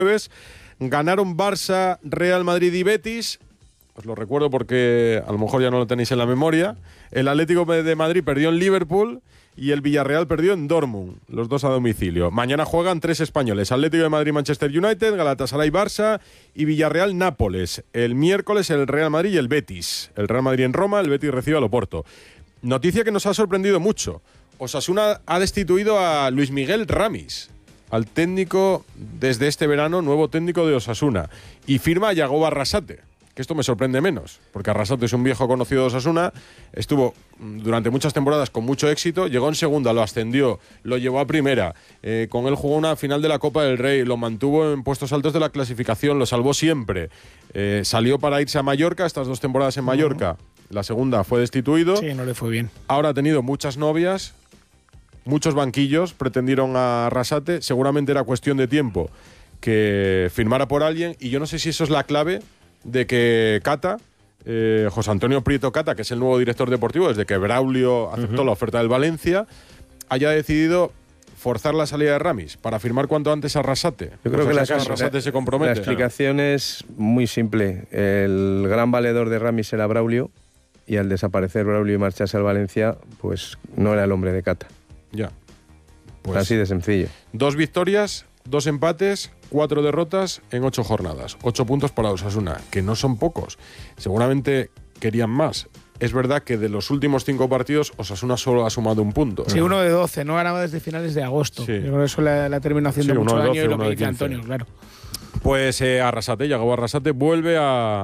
Ganaron Barça, Real Madrid y Betis. Os lo recuerdo porque a lo mejor ya no lo tenéis en la memoria. El Atlético de Madrid perdió en Liverpool y el Villarreal perdió en Dortmund, los dos a domicilio. Mañana juegan 3 españoles: Atlético de Madrid, Manchester United, Galatasaray, Barça y Villarreal, Nápoles. El miércoles el Real Madrid y el Betis. El Real Madrid en Roma, el Betis recibe al Oporto. Noticia que nos ha sorprendido mucho. Osasuna ha destituido a Luis Miguel Ramis, al técnico desde este verano, nuevo técnico de Osasuna, y firma a Yagoba Arrasate. Que esto me sorprende menos, porque Arrasate es un viejo conocido de Osasuna, estuvo durante muchas temporadas con mucho éxito, llegó en segunda, lo ascendió, lo llevó a primera, con él jugó una final de la Copa del Rey, lo mantuvo en puestos altos de la clasificación, lo salvó siempre, salió para irse a Mallorca, estas 2 temporadas en Mallorca, la segunda fue destituido. Sí, no le fue bien. Ahora ha tenido muchas novias, muchos banquillos pretendieron a Arrasate, seguramente era cuestión de tiempo que firmara por alguien, y yo no sé si eso es la clave de que Cata, José Antonio Prieto Cata, que es el nuevo director deportivo, desde que Braulio aceptó la oferta del Valencia, haya decidido forzar la salida de Ramis para firmar cuanto antes a Arrasate. Yo creo que Arrasate se compromete. La explicación es muy simple. El gran valedor de Ramis era Braulio, y al desaparecer Braulio y marcharse al Valencia, pues no era el hombre de Cata. Ya. Pues así de sencillo. 2 victorias, 2 empates, 4 derrotas en 8 jornadas. 8 puntos para Osasuna, que no son pocos. Seguramente querían más. Es verdad que de los últimos 5 partidos, Osasuna solo ha sumado 1 punto. Sí, 1 de 12. No ganaba desde finales de agosto. Sí. Yo creo que eso la terminó haciendo mucho daño, y lo que dice 15. Antonio, claro. Pues Arrasate, Yagoba Arrasate, vuelve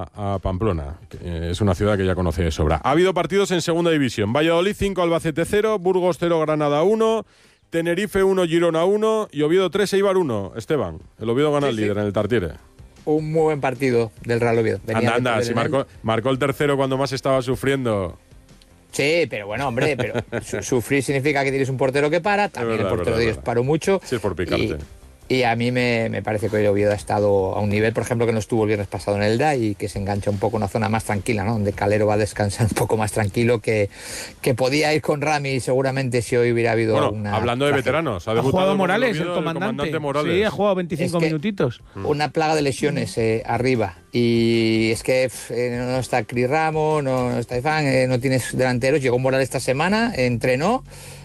a Pamplona, que es una ciudad que ya conoce de sobra. Ha habido partidos en segunda división. Valladolid 5, Albacete 0, Burgos 0, Granada 1, Tenerife 1, Girona 1 y Oviedo 3, Eibar 1. Esteban, el Oviedo gana el líder en el Tartiere. Un muy buen partido del Real Oviedo. Anda, si marcó el tercero cuando más estaba sufriendo. Sí, pero bueno, hombre, pero sufrir significa que tienes un portero que para, también el portero de ellos paró mucho. Sí, es por picarte. Y a mí me parece que el Oviedo ha estado a un nivel, por ejemplo, que no estuvo el viernes pasado en Elda, y que se engancha un poco en una zona más tranquila, ¿no? Donde Calero va a descansar un poco más tranquilo, que podía ir con Rami seguramente si hoy hubiera habido una... Hablando de veteranos, ha jugado Morales, el comandante Morales. Sí, ha jugado 25 minutitos. Una plaga de lesiones arriba. Y es que no está Cris Ramos, no está Ifán, no tienes delanteros. Llegó Morales esta semana, entrenó.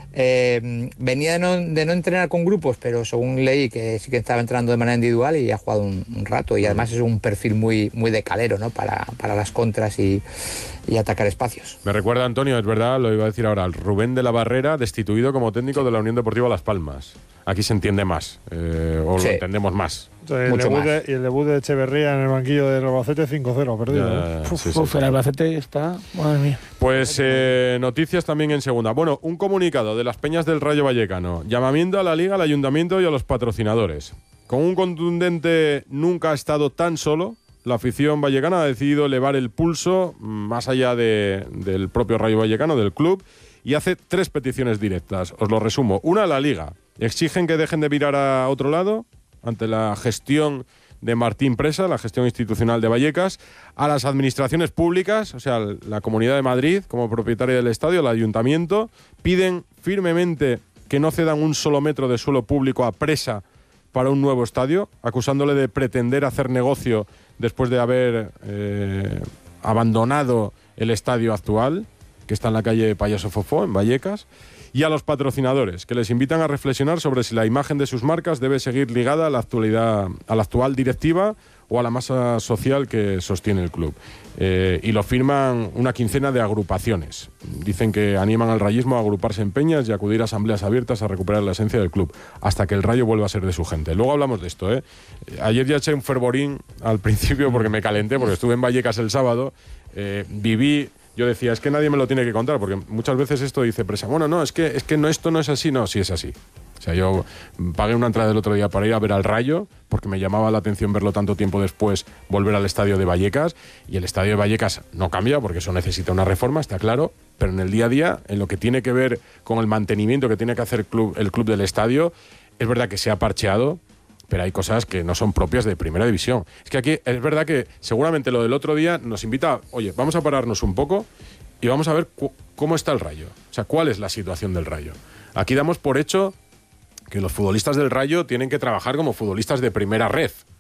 Venía de no entrenar con grupos, pero según leí que sí que estaba entrenando de manera individual y ha jugado un rato, y además es un perfil muy de Calero, ¿no? Para las contras y atacar espacios. Me recuerda, Antonio, es verdad, lo iba a decir ahora, Rubén de la Barrera, destituido como técnico de la Unión Deportiva Las Palmas. Aquí se entiende más, lo entendemos más. Y el debut de Echeverría en el banquillo del Albacete 5-0, perdido. El Albacete está... Madre mía. Pues noticias también en segunda. Bueno, un comunicado de las Peñas del Rayo Vallecano. Llamamiento a la Liga, al Ayuntamiento y a los patrocinadores. Con un contundente "nunca ha estado tan solo", la afición vallecana ha decidido elevar el pulso más allá del propio Rayo Vallecano, del club, y hace 3 peticiones directas. Os lo resumo. Una, a la Liga. Exigen que dejen de mirar a otro lado ante la gestión de Martín Presa, la gestión institucional de Vallecas. A las administraciones públicas, o sea, la Comunidad de Madrid como propietaria del estadio, el Ayuntamiento, piden firmemente que no cedan un solo metro de suelo público a Presa para un nuevo estadio, acusándole de pretender hacer negocio después de haber abandonado el estadio actual, que está en la calle Payaso Fofó, en Vallecas. Y a los patrocinadores, que les invitan a reflexionar sobre si la imagen de sus marcas debe seguir ligada a la actual directiva o a la masa social que sostiene el club. Y lo firman una quincena de agrupaciones. Dicen que animan al rayismo a agruparse en peñas y acudir a asambleas abiertas a recuperar la esencia del club, hasta que el Rayo vuelva a ser de su gente. Luego hablamos de esto, ¿eh? Ayer ya eché un fervorín al principio porque me calenté, porque estuve en Vallecas el sábado, viví... Yo decía, es que nadie me lo tiene que contar, porque muchas veces esto dice Presa, bueno, no, es que no, esto no es así. No, sí es así. O sea, yo pagué una entrada el otro día para ir a ver al Rayo, porque me llamaba la atención verlo tanto tiempo después, volver al estadio de Vallecas, y el estadio de Vallecas no cambia, porque eso necesita una reforma, está claro, pero en el día a día, en lo que tiene que ver con el mantenimiento que tiene que hacer el club del estadio, es verdad que se ha parcheado, pero hay cosas que no son propias de primera división. Es que aquí es verdad que seguramente lo del otro día nos invita, oye, vamos a pararnos un poco y vamos a ver cómo está el Rayo. O sea, cuál es la situación del Rayo. Aquí damos por hecho que los futbolistas del Rayo tienen que trabajar como futbolistas de primera red.